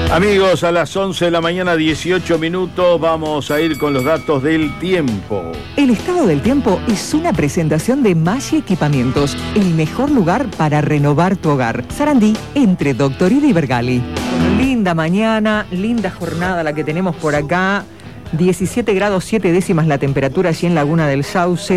Amigos, a las 11 de la mañana, 18 minutos, vamos a ir con los datos del tiempo. El estado del tiempo es una presentación de Maggi Equipamientos, el mejor lugar para renovar tu hogar. Sarandí, entre Doctorida y Bergali. Linda mañana, linda jornada la que tenemos por acá. 17 grados 7 décimas la temperatura allí en Laguna del Sauce,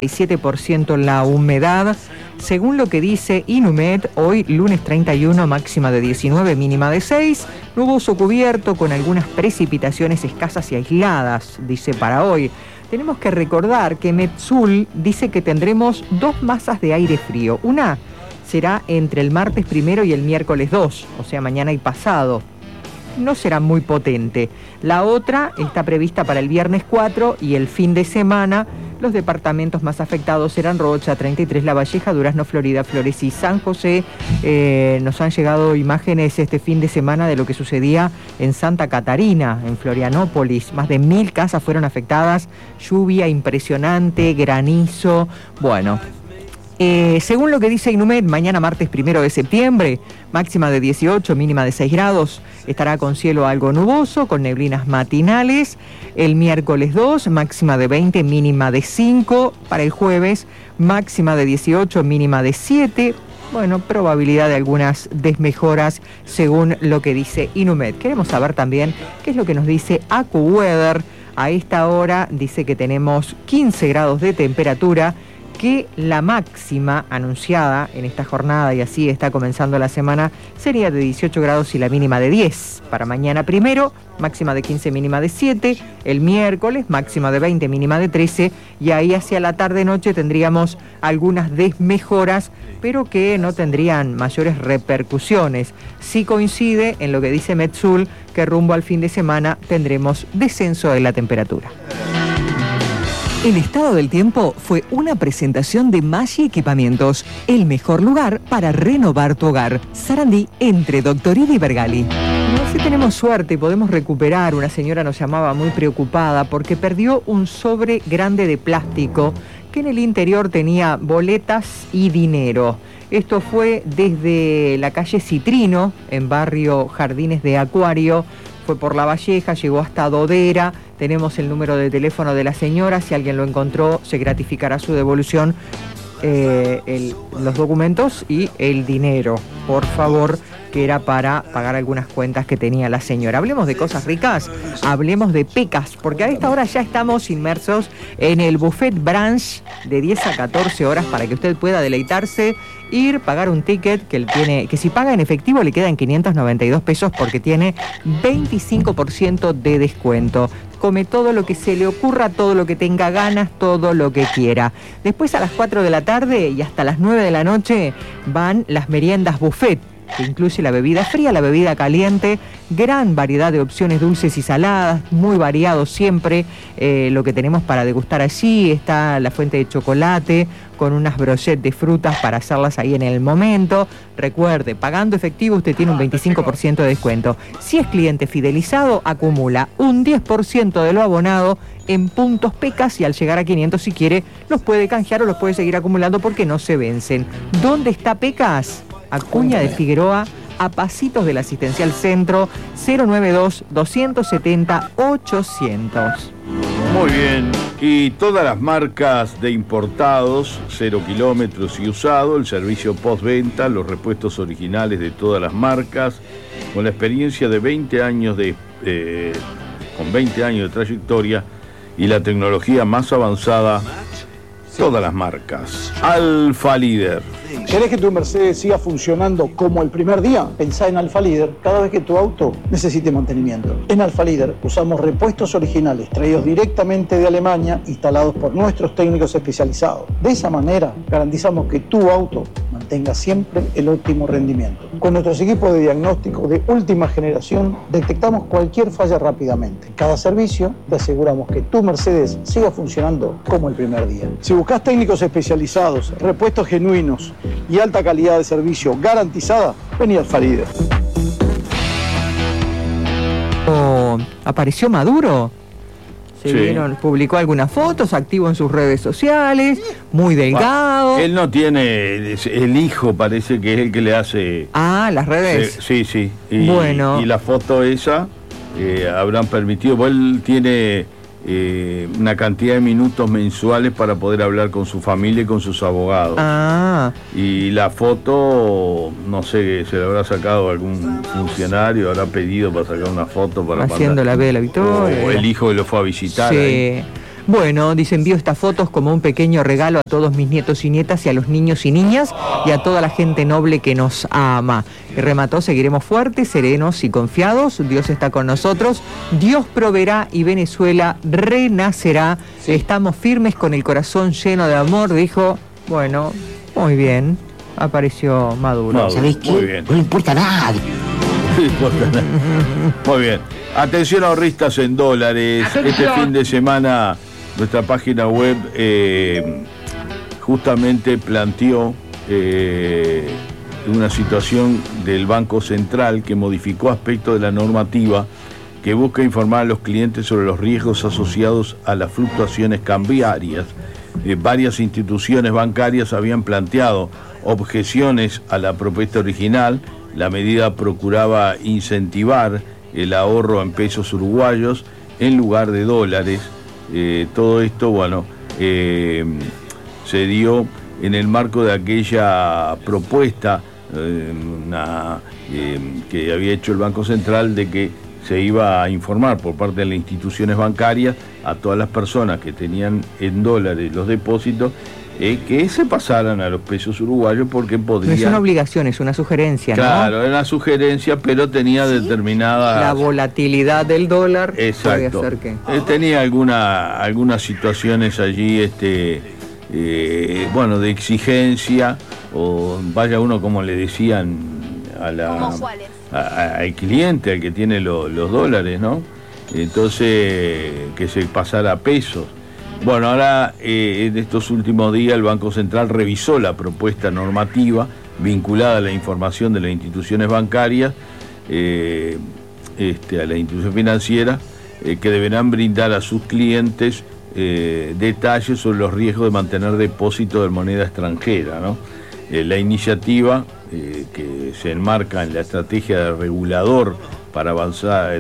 77% la humedad. Según lo que dice Inumet, hoy lunes 31, máxima de 19, mínima de 6. Nuboso cubierto con algunas precipitaciones escasas y aisladas, dice para hoy. Tenemos que recordar que Metsul dice que tendremos dos masas de aire frío. Una será entre el martes 1 y el miércoles 2, o sea, mañana y pasado. No será muy potente. La otra está prevista para el viernes 4 y el fin de semana. Los departamentos más afectados serán Rocha, 33, La Valleja, Durazno, Florida, Flores y San José. Nos han llegado imágenes este fin de semana de lo que sucedía en Santa Catarina, en Florianópolis. Más de 1000 casas fueron afectadas. Lluvia impresionante, granizo. Bueno. Según lo que dice Inumet, mañana martes 1 de septiembre, máxima de 18, mínima de 6 grados, estará con cielo algo nuboso, con neblinas matinales. El miércoles 2, máxima de 20, mínima de 5. Para el jueves, máxima de 18, mínima de 7. Bueno, probabilidad de algunas desmejoras según lo que dice Inumet. Queremos saber también qué es lo que nos dice AccuWeather. A esta hora dice que tenemos 15 grados de temperatura, que la máxima anunciada en esta jornada, y así está comenzando la semana, sería de 18 grados y la mínima de 10. Para mañana 1, máxima de 15, mínima de 7. El miércoles, máxima de 20, mínima de 13. Y ahí hacia la tarde-noche tendríamos algunas desmejoras, pero que no tendrían mayores repercusiones. Sí coincide en lo que dice Metsul, que rumbo al fin de semana tendremos descenso de la temperatura. El estado del tiempo fue una presentación de Maggi Equipamientos, el mejor lugar para renovar tu hogar. Sarandí, entre Doctorida y Bergali. No sé si tenemos suerte y podemos recuperar. Una señora nos llamaba muy preocupada porque perdió un sobre grande de plástico que en el interior tenía boletas y dinero. Esto fue desde la calle Citrino, en barrio Jardines de Acuario. Fue por La Valleja, llegó hasta Dodera. Tenemos el número de teléfono de la señora. Si alguien lo encontró, se gratificará su devolución, los documentos y el dinero. Por favor, que era para pagar algunas cuentas que tenía la señora. Hablemos de cosas ricas, hablemos de pecas, porque a esta hora ya estamos inmersos en el buffet brunch de 10 a 14 horas para que usted pueda deleitarse, ir, pagar un ticket que si paga en efectivo le quedan 592 pesos porque tiene 25% de descuento. Come todo lo que se le ocurra, todo lo que tenga ganas, todo lo que quiera. Después a las 4 de la tarde y hasta las 9 de la noche van las meriendas buffet, que incluye la bebida fría, la bebida caliente, gran variedad de opciones dulces y saladas, muy variado siempre lo que tenemos para degustar allí. Está la fuente de chocolate con unas brochettes de frutas para hacerlas ahí en el momento. Recuerde, pagando efectivo usted tiene un 25% de descuento. Si es cliente fidelizado, acumula un 10% de lo abonado en puntos pecas y al llegar a 500, si quiere, los puede canjear o los puede seguir acumulando porque no se vencen. ¿Dónde está Pecas? Acuña de Figueroa, a pasitos del Asistencial Centro, 092-270-800. Muy bien, y todas las marcas de importados, 0 kilómetros y usado, el servicio postventa, los repuestos originales de todas las marcas, con la experiencia de 20 años con 20 años de trayectoria y la tecnología más avanzada, todas las marcas. Alfa Líder. ¿Querés que tu Mercedes siga funcionando como el primer día? Pensá en Alfa Líder cada vez que tu auto necesite mantenimiento. En Alfa Líder usamos repuestos originales traídos directamente de Alemania, instalados por nuestros técnicos especializados. De esa manera garantizamos que tu auto mantenga siempre el óptimo rendimiento. Con nuestros equipos de diagnóstico de última generación detectamos cualquier falla rápidamente. En cada servicio te aseguramos que tu Mercedes siga funcionando como el primer día. Si buscas técnicos especializados, repuestos genuinos y alta calidad de servicio garantizada, vení al Alfa Líder. ¿Apareció Maduro? Publicó algunas fotos, activo en sus redes sociales, muy delgado. Él no tiene, el hijo parece que es el que le hace... las redes. Sí. Bueno. Y la foto esa habrán permitido, pues él tiene una cantidad de minutos mensuales para poder hablar con su familia y con sus abogados. Y la foto, no sé, se la habrá sacado algún funcionario, habrá pedido para sacar una foto para haciendo la B de la Victoria. O el hijo que lo fue a visitar. Sí. Ahí. Bueno, dice, envío estas fotos como un pequeño regalo a todos mis nietos y nietas y a los niños y niñas y a toda la gente noble que nos ama. Y remató, seguiremos fuertes, serenos y confiados. Dios está con nosotros. Dios proveerá y Venezuela renacerá. Sí. Estamos firmes con el corazón lleno de amor, dijo. Bueno, muy bien. Apareció Maduro. ¿Sabéis qué? Muy bien. No importa nada. Muy bien. Atención ahorristas en dólares. Este fin de semana nuestra página web justamente planteó una situación del Banco Central que modificó aspectos de la normativa que busca informar a los clientes sobre los riesgos asociados a las fluctuaciones cambiarias. Varias instituciones bancarias habían planteado objeciones a la propuesta original. La medida procuraba incentivar el ahorro en pesos uruguayos en lugar de dólares. Todo esto, se dio en el marco de aquella propuesta que había hecho el Banco Central de que se iba a informar por parte de las instituciones bancarias a todas las personas que tenían en dólares los depósitos que se pasaran a los pesos uruguayos porque podrían... No es una obligación, es una sugerencia, ¿no? Claro, era una sugerencia, pero tenía determinadas... La volatilidad del dólar. Exacto. Puede hacer que... tenía algunas situaciones allí, de exigencia, o vaya uno como le decían al cliente, al que tiene los dólares, ¿no? Entonces, que se pasara a pesos. Bueno, ahora en estos últimos días el Banco Central revisó la propuesta normativa vinculada a la información de las instituciones bancarias, a la institución financiera, que deberán brindar a sus clientes detalles sobre los riesgos de mantener depósitos de moneda extranjera, ¿no? La iniciativa que se enmarca en la estrategia del regulador para avanzar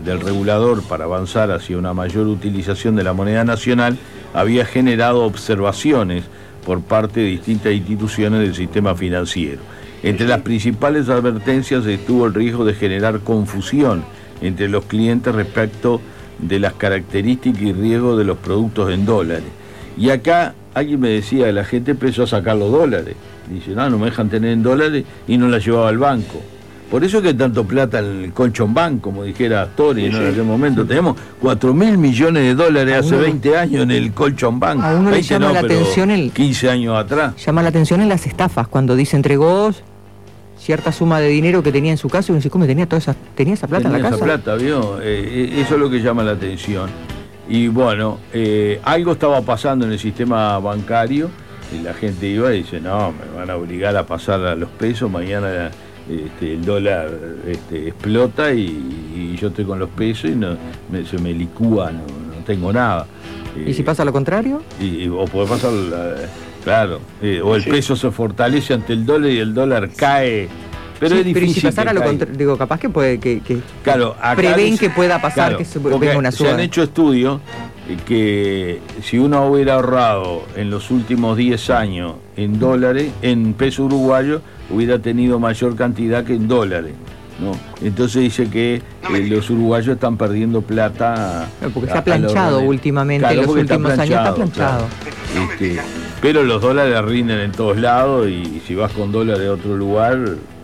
hacia una mayor utilización de la moneda nacional había generado observaciones por parte de distintas instituciones del sistema financiero. Entre las principales advertencias estuvo el riesgo de generar confusión entre los clientes respecto de las características y riesgos de los productos en dólares. Y acá alguien me decía, la gente empezó a sacar los dólares. Dice, no me dejan tener en dólares, y no la llevaba al banco. Por eso que tanto plata en el Colchón Bank, como dijera Tori, ¿no? En aquel momento tenemos 4.000 millones de dólares hace 20 años en el Colchón Bank. A uno le llama la atención 15 años atrás. Llama la atención en las estafas, cuando dice entregó cierta suma de dinero que tenía en su casa y uno dice, ¿cómo tenía esa plata en la casa? Esa plata, ¿vio? Eso es lo que llama la atención. Y bueno, algo estaba pasando en el sistema bancario y la gente iba y dice, no, me van a obligar a pasar a los pesos, mañana el dólar explota y yo estoy con los pesos y se me licúa, no tengo nada. ¿Y si pasa lo contrario? O puede pasar, claro, o el peso se fortalece ante el dólar y el dólar cae. Pero es difícil. Pero si pasara lo contrario, digo, capaz que puede claro, prevén que pueda pasar, que se venga una suba. Se han hecho estudios que si uno hubiera ahorrado en los últimos 10 años en dólares, en peso uruguayo, hubiera tenido mayor cantidad que en dólares, ¿no? Entonces dice que los uruguayos están perdiendo plata. Porque se ha planchado últimamente, claro, en los últimos años está planchado. Claro. Pero los dólares rinden en todos lados y si vas con dólares a otro lugar,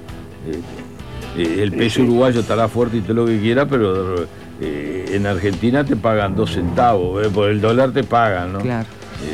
el peso uruguayo estará fuerte y todo lo que quiera, pero en Argentina te pagan 2 centavos, por el dólar te pagan, ¿no? Claro.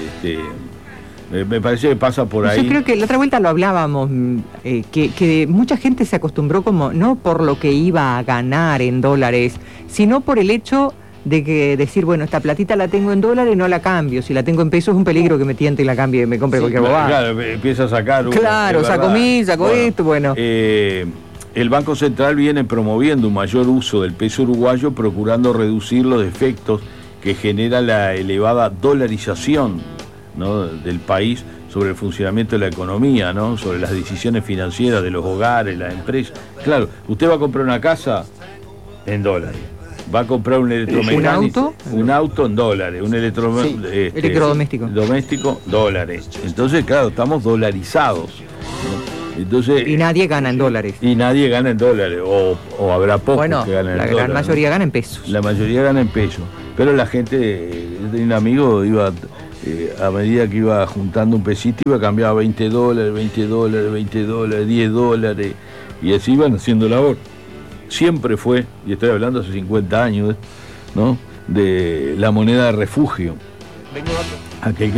Me parece que pasa por ahí. Yo creo que la otra vuelta lo hablábamos, que mucha gente se acostumbró como, no por lo que iba a ganar en dólares, sino por el hecho de que decir, bueno, esta platita la tengo en dólares, no la cambio. Si la tengo en pesos es un peligro que me tiente y la cambie y me compre cualquier bobada. Claro, empieza a sacar uno. Claro, saco esto, bueno. El Banco Central viene promoviendo un mayor uso del peso uruguayo, procurando reducir los efectos que genera la elevada dolarización, ¿no?, del país sobre el funcionamiento de la economía, ¿no?, sobre las decisiones financieras de los hogares, las empresas. Claro, usted va a comprar una casa en dólares, va a comprar un electromecánico, un auto en dólares, un electrodoméstico dólares. Entonces, claro, estamos dolarizados, ¿no? Entonces, y nadie gana en dólares. Y nadie gana en dólares, o habrá pocos que ganan en dólares. La gran mayoría gana en pesos. La mayoría gana en pesos. Pero la gente, yo tenía un amigo, iba a medida que iba juntando un pesito, iba a cambiar $20, $20, $20, $10, y así iban haciendo labor. Siempre fue, y estoy hablando hace 50 años, ¿no?, de la moneda de refugio. Aquel que